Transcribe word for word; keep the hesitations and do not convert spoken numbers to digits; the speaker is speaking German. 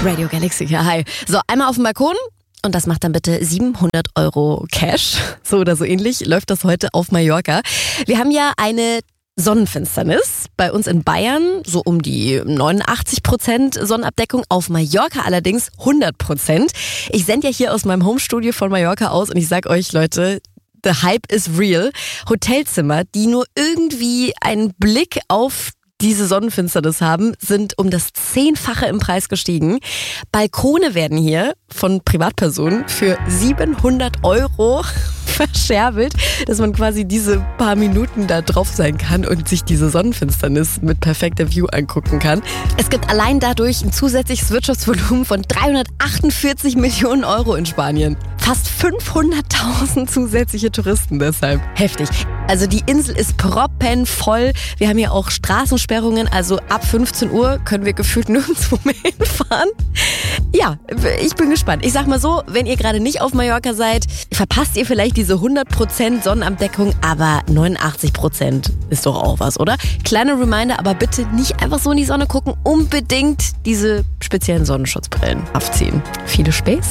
Radio Galaxy, ja, hi. So, einmal auf dem Balkon. Und das macht dann bitte siebenhundert Euro Cash. So oder so ähnlich läuft das heute auf Mallorca. Wir haben ja eine Sonnenfinsternis bei uns in Bayern, so um die neunundachtzig Prozent Sonnenabdeckung, auf Mallorca allerdings hundert Prozent. Ich sende ja hier aus meinem Homestudio von Mallorca aus und ich sag euch, Leute, the hype is real. Hotelzimmer, die nur irgendwie einen Blick auf diese Sonnenfinsternis haben, sind um das Zehnfache im Preis gestiegen. Balkone werden hier von Privatpersonen für siebenhundert Euro verscherbelt, dass man quasi diese paar Minuten da drauf sein kann und sich diese Sonnenfinsternis mit perfekter View angucken kann. Es gibt allein dadurch ein zusätzliches Wirtschaftsvolumen von dreihundertachtundvierzig Millionen Euro in Spanien. Fast fünfhunderttausend zusätzliche Touristen deshalb. Heftig. Also die Insel ist proppenvoll. Wir haben hier auch Straßensperrungen, also ab fünfzehn Uhr können wir gefühlt nirgendwo mehr hinfahren. Ja, ich bin gespannt. Ich sag mal so, wenn ihr gerade nicht auf Mallorca seid, verpasst ihr vielleicht diese hundert Prozent Sonnenabdeckung, aber neunundachtzig Prozent ist doch auch was, oder? Kleiner Reminder, aber bitte nicht einfach so in die Sonne gucken, unbedingt diese speziellen Sonnenschutzbrillen aufziehen. Viele Späße.